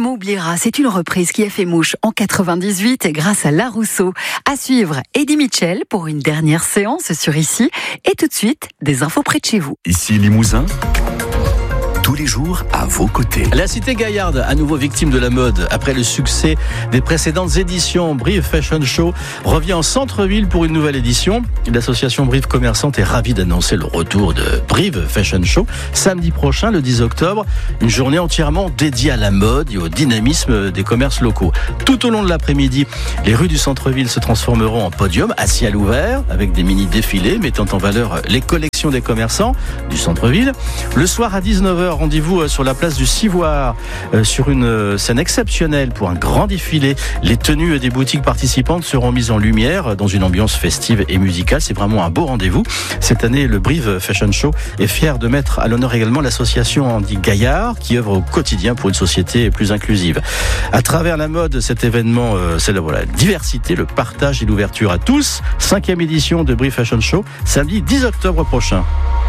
m'oubliera, c'est une reprise qui a fait mouche en 98 grâce à La Rousseau. À suivre, Eddie Mitchell pour une dernière séance sur Ici. Et tout de suite, des infos près de chez vous. Ici Limousin, tous les jours à vos côtés. La cité gaillarde, à nouveau victime de la mode. Après le succès des précédentes éditions, Brive Fashion Show revient en centre-ville pour une nouvelle édition. L'association Brive Commerçante est ravie d'annoncer le retour de Brive Fashion Show samedi prochain, le 10 octobre. Une journée entièrement dédiée à la mode et au dynamisme des commerces locaux. Tout au long de l'après-midi, les rues du centre-ville se transformeront en podium à ciel ouvert avec des mini-défilés mettant en valeur les collections des commerçants du centre-ville. Le soir à 19h, rendez-vous sur la place du Civoire sur une scène exceptionnelle pour un grand défilé. Les tenues des boutiques participantes seront mises en lumière dans une ambiance festive et musicale. C'est vraiment un beau rendez-vous. Cette année, le Brive Fashion Show est fier de mettre à l'honneur également l'association Andy Gaillard qui œuvre au quotidien pour une société plus inclusive. À travers la mode, cet événement célèbre la diversité, le partage et l'ouverture à tous. 5e édition de Brive Fashion Show, samedi 10 octobre prochain.